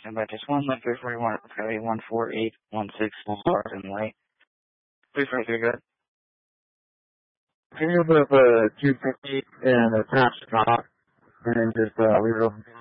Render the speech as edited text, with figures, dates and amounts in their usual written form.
stand by just 1, lift 341, okay, 14816, Spartan Light. 343, good. Can you move 250 and attach the top, and then just leave it open?